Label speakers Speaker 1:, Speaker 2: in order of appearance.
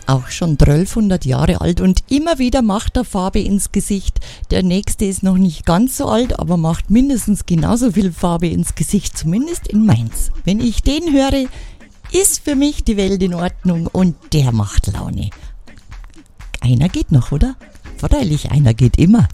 Speaker 1: Auch schon 1200 Jahre alt und immer wieder macht er Farbe ins Gesicht. Der nächste ist noch nicht ganz so alt, aber macht mindestens genauso viel Farbe ins Gesicht, zumindest in Mainz. Wenn ich den höre, ist für mich die Welt in Ordnung und der macht Laune. Einer geht noch, oder? Freilich, einer geht immer.